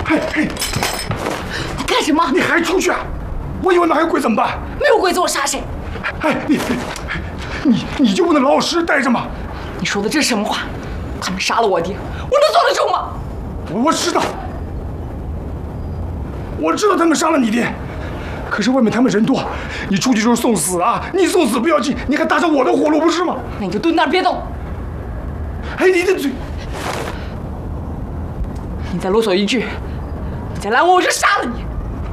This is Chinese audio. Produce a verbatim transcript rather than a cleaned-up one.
嘿嘿， 你干什么？ 你还出去啊？我以为那还有鬼怎么办？ 没有鬼子我杀谁？ 哎，你你你就不能老老实实待着吗？ 你说的这是什么话？他们杀了我爹，我能坐得住吗？ 我我知道，我知道他们杀了你爹，可是外面他们人多，你出去就是送死啊！你送死不要紧，你还搭上我的活路不是吗？ 那你就蹲那儿别动。 哎，你的嘴！ 你再啰嗦一句，你再拦我，我就杀了你！